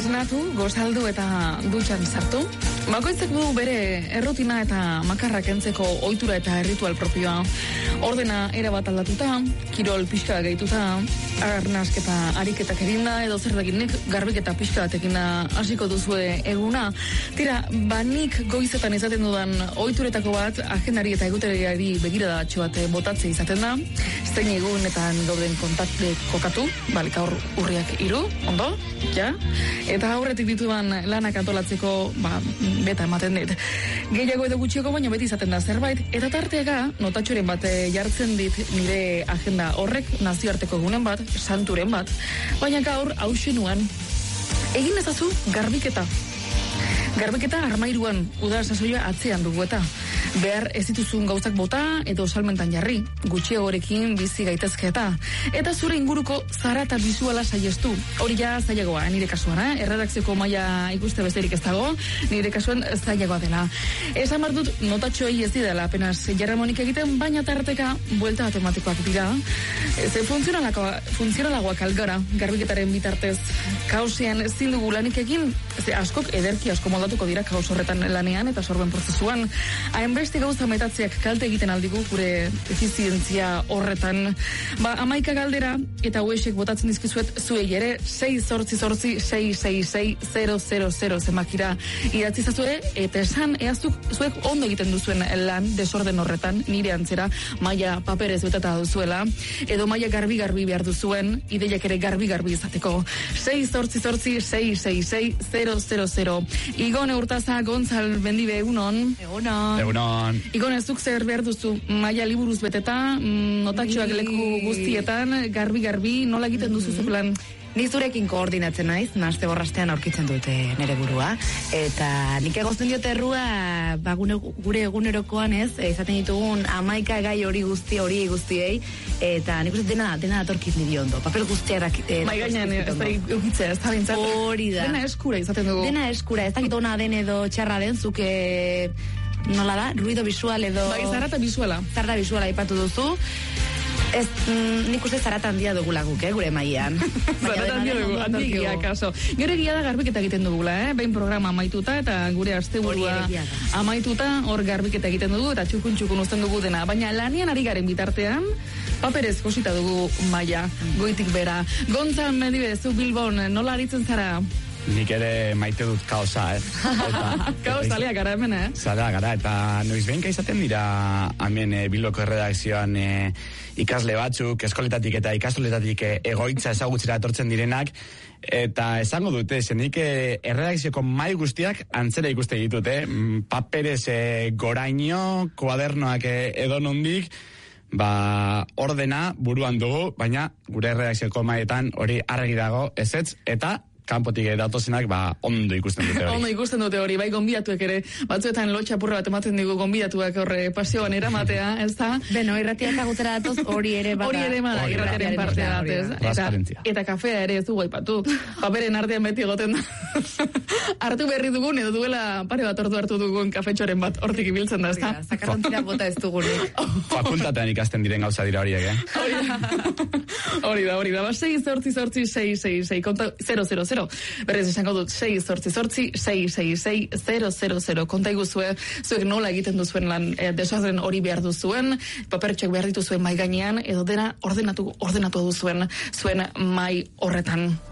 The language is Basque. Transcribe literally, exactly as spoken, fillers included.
esnatu, gozaldu eta dutxan sartu. Bakoitzak du bere errutina eta makarra kentzeko ohitura eta erritual propioa. Ordena erabat aldatuta, kirol pixka gehituta, arnasketa ariketak eginda, edo zer dakinik garbiketa pixka batekin hasiko duzue eguna. Tira, banik goizetan izaten dudan ohituretako bat, agendari eta egutegiari begiradatxo bat botatze izaten da. Zein egunetan gauden kontakte kokatu, balik aur urriak hiru, ondo, ja? Eta aurretik ditudan lanak antolatzeko, ba, beta ematen dit. Gehiago edo gutxiago baina beti izaten da zerbait, eta tarteaka notatxoren bat jartzen dit nire agenda horrek, nazioarteko egunen bat, santuren bat, baina gaur hausenuan egin ezazu garbiketa. Garbiketa armairuan, uda sasoia atzean dugu eta behar ez dituzun gauzak bota edo salmentan jarri, gutxiagorekin bizi gaitezke eta eta zure inguruko zara eta bizuala saiestu. Hori ja zailagoa, nire kasuan, eh? Erredakzioko maila ikuste besterik ez dago, nire kasuan zailagoa dela. Esan bar dut notatxoei ez didela apenas jarramonik egiten, baina tarteka buelta matematikoak dira. Ze funtzionalagoak algara, garbiketaren bitartez. Kaosean ezin dugu lanik egin, ze askok ederki asko moldatuko dira kaos horretan lanean eta sorben prozesuan. Hainbeste gauza metatzeak kalte egiten aldigu gure efizientzia horretan. Ba, amaika galdera eta huesek botatzen dizkizuet zuei ere sei zortzi zortzi sei sei sei zero zero zero zemakira idatzi zazue eta esan eazuk zuek ondo egiten duzuen lan desorden horretan, nire antzera maila paperez beteta duzuela edo maila garbi-garbi behar duzuen ideiak ere garbi-garbi izateko. sei zortzi zortzi sei sei sei zero zero zero. Igone Urtaza, Gonzal Bendibe, egunon. Egunon. Egunon. Igone, zuk zer behar duzu maila liburuz beteta, notatxoak leku guztietan, garbi-garbi, nola egiten duzu zu plan? Ni zurekin koordinatzen naiz, naste borrastean aurkitzen dute nere burua, eta nik egozten diote errua, ba, gune, gure egunerokoan ez, izaten ditugun amaika gai hori guzti, hori guztiei, eta nik uste dena, dena datorkiz niri ondo, papel guztiarak... Eh, Mai gainean, ez da eukitzea, ez da bintzat. Hori da. Dena eskura izaten dugu. Dena eskura, ez dakit ona den edo txarra den, zuke... Nola da? Ruido visual edo... Bai, zarata visuala. Zarata visuala ipatu duzu. Ez, mm, nik uste zarata handia dugula guk, eh, gure maian. Zarata handia dugu, handia, kaso. Gero egia da garbiketa egiten dugula, eh? Behin programa amaituta eta gure asteburua amaituta, hor garbiketa egiten dugu eta txukun-txukun uzten dugu dena. Baina lanian ari garen bitartean, paperez josita dugu maila, goitik bera. Gontzal Mendibe, zu Bilbon, nola aritzen zara? Nik ere maite dut kaosa, eh? Kaos zalea gara hemen, eh? Zalea gara, eta noiz behinka izaten dira hemen e, Bilboko erredakzioan e, ikasle batzuk, eskoletatik eta ikastoletatik e, egoitza ezagutzera etortzen direnak, eta esango dute, zenik e, erredakzioko mai guztiak antzera ikuste ditut, eh? Paperez e, goraino, kuadernoak e, edonondik, ba, ordena buruan dugu, baina gure erredakzioko maietan hori argi dago ezetz, eta kanpotik datozenak, ba, ondo ikusten dute hori. Ondo ikusten dute hori, bai gonbidatuek ere, batzuetan lotxapurra bat ematen digu gonbidatuak horre pasioan eramatea, ez da? Beno, irratiak agutera datoz hori ere bada. Hori ere bada, irratiaren partea datez. Eta, eta kafea ere ez dugu aipatu. Paperen artean beti egoten da. Hartu berri dugun, edo duela pare bat ordu hartu dugun kafetxoren bat hortik ibiltzen da, ez da? Zakarrontzira bota ez dugunik. Fakultatean ikasten diren gauza dira horiek, eh? Hori da, hori da, hori da. Ba, sei zortzi zortzi sei sei sei, konta zero zero zero. Berrez esango dut sei zortzi zortzi sei sei sei zero zero zero. Konta iguzue, zuek nola egiten duzuen lan e, desorden hori behar duzuen, papertxek behar dituzuen mai gainean, edo dena ordenatu, ordenatu duzuen zuen mai horretan.